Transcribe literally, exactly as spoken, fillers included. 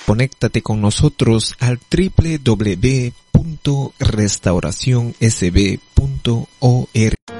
conéctate con nosotros al doble u doble u doble u punto restauración s b punto org.